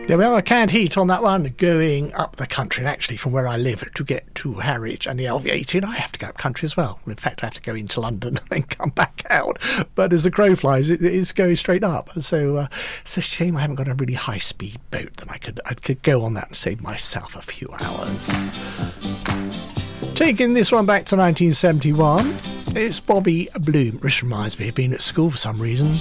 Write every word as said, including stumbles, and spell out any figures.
There we are, canned heat on that one, going up the country. And actually, from where I live to get to Harwich and the L V eighteen, I have to go up country as well. In fact, I have to go into London and then come back out. But as the crow flies, it, it's going straight up. So uh, it's a shame I haven't got a really high-speed boat. Then I could, I could go on that and save myself a few hours. Taking this one back to nineteen seventy-one, it's Bobby Bloom. This reminds me of being at school for some reason.